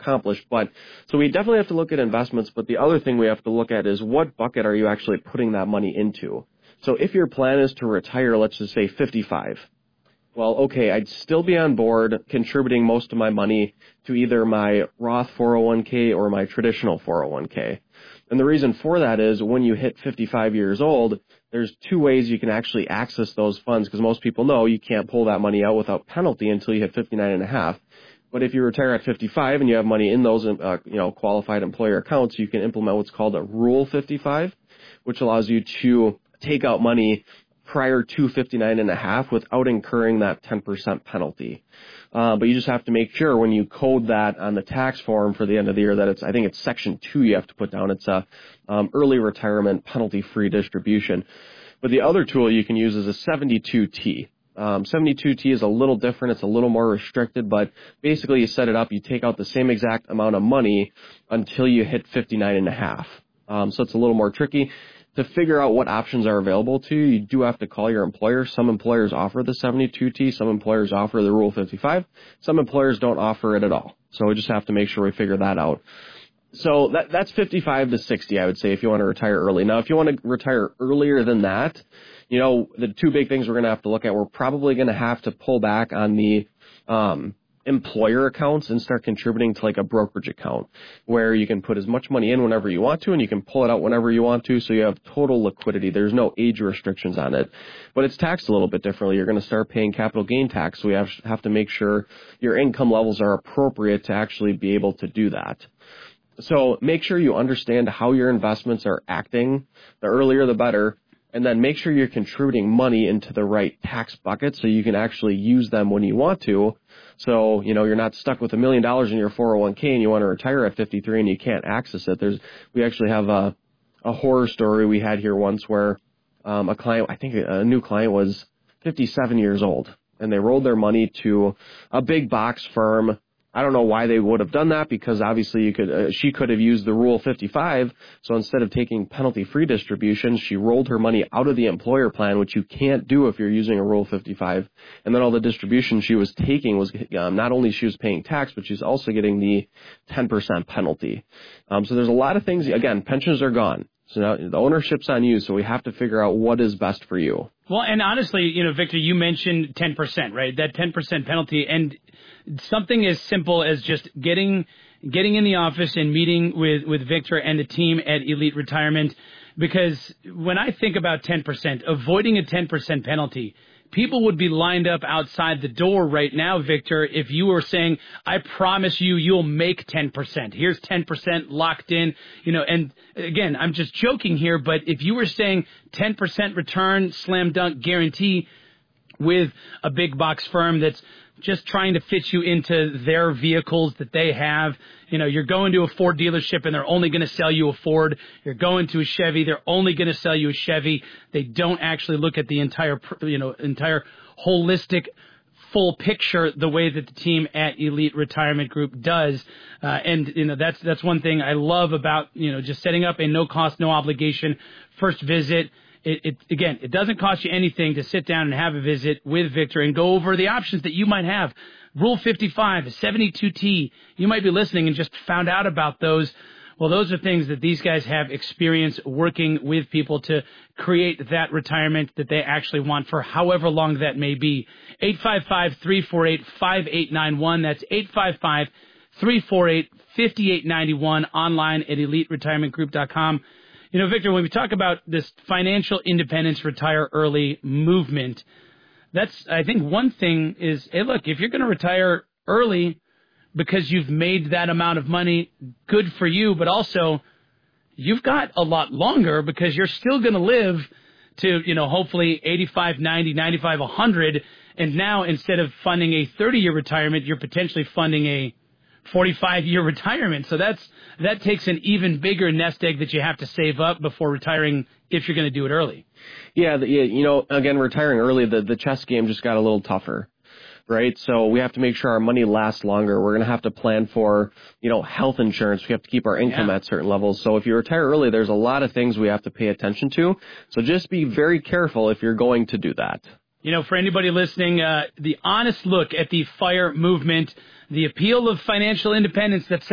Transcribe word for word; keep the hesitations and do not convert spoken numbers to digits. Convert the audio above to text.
accomplished. But so we definitely have to look at investments. But the other thing we have to look at is what bucket are you actually putting that money into? So if your plan is to retire, let's just say fifty-five. Well, okay, I'd still be on board contributing most of my money to either my Roth four oh one k or my traditional four oh one k. And the reason for that is when you hit fifty-five years old, there's two ways you can actually access those funds, because most people know you can't pull that money out without penalty until you hit fifty-nine and a half. But if you retire at fifty-five and you have money in those uh, you know, qualified employer accounts, you can implement what's called a Rule fifty-five, which allows you to take out money prior to fifty-nine and a half without incurring that ten percent penalty. Uh, but you just have to make sure when you code that on the tax form for the end of the year that it's, I think it's section two you have to put down. It's a um, early retirement penalty-free distribution. But the other tool you can use is a seventy-two T. Um, seventy-two T is a little different. It's a little more restricted, but basically you set it up, you take out the same exact amount of money until you hit fifty-nine and a half. Um, so it's a little more tricky. To figure out what options are available to you, you do have to call your employer. Some employers offer the seventy-two T. Some employers offer the Rule fifty-five. Some employers don't offer it at all. So we just have to make sure we figure that out. So that, that's fifty-five to sixty, I would say, if you want to retire early. Now, if you want to retire earlier than that, you know, the two big things we're going to have to look at, we're probably going to have to pull back on the um employer accounts and start contributing to like a brokerage account where you can put as much money in whenever you want to and you can pull it out whenever you want to, so you have total liquidity. There's no age restrictions on it, but it's taxed a little bit differently. You're going to start paying capital gain tax, so we have, have to make sure your income levels are appropriate to actually be able to do that. So make sure you understand how your investments are acting. The earlier the better. And then make sure you're contributing money into the right tax bucket so you can actually use them when you want to. So, you know, you're not stuck with a million dollars in your four oh one k and you want to retire at fifty-three and you can't access it. There's, we actually have a, a horror story we had here once where um, a client, I think a new client was fifty-seven years old, and they rolled their money to a big box firm. I don't know why they would have done that, because obviously you could, uh, she could have used the Rule fifty-five. So instead of taking penalty-free distributions, she rolled her money out of the employer plan, which you can't do if you're using a Rule fifty-five. And then all the distribution she was taking was um, not only she was paying tax, but she's also getting the ten percent penalty. Um, so there's a lot of things. Again, pensions are gone. So now the ownership's on you, so we have to figure out what is best for you. Well, and honestly, you know, Victor, you mentioned ten percent, right? That ten percent penalty, and something as simple as just getting getting in the office and meeting with, with Victor and the team at Elite Retirement, because when I think about ten percent, avoiding a ten percent penalty, people would be lined up outside the door right now, Victor, if you were saying, I promise you, you'll make ten percent. Here's ten percent locked in, you know, and again, I'm just joking here, but if you were saying ten percent return, slam dunk guarantee with a big box firm that's just trying to fit you into their vehicles that they have. You know, you're going to a Ford dealership and they're only going to sell you a Ford. You're going to a Chevy, they're only going to sell you a Chevy. They don't actually look at the entire, you know, entire holistic full picture the way that the team at Elite Retirement Group does. Uh, and, you know, that's, that's one thing I love about, you know, just setting up a no cost, no obligation first visit. It, it, again, it doesn't cost you anything to sit down and have a visit with Victor and go over the options that you might have. Rule fifty-five, seventy-two T, you might be listening and just found out about those. Well, those are things that these guys have experience working with people to create that retirement that they actually want for however long that may be. eight five five, three four eight, five eight nine one. That's eight five five, three four eight, five eight nine one, online at elite retirement group dot com. You know, Victor, when we talk about this financial independence, retire early movement, that's, I think one thing is, hey, look, if you're going to retire early because you've made that amount of money, good for you, but also you've got a lot longer because you're still going to live to, you know, hopefully eighty-five, ninety, ninety-five, one hundred, and now instead of funding a thirty-year retirement, you're potentially funding a forty-five-year retirement. So that's that takes an even bigger nest egg that you have to save up before retiring if you're going to do it early. Yeah, the, you know, again, retiring early, the, the chess game just got a little tougher, right? So we have to make sure our money lasts longer. We're going to have to plan for, you know, health insurance. We have to keep our income yeah. at certain levels. So if you retire early, there's a lot of things we have to pay attention to. So just be very careful if you're going to do that. You know, for anybody listening, uh, the honest look at the FIRE movement, the appeal of financial independence that's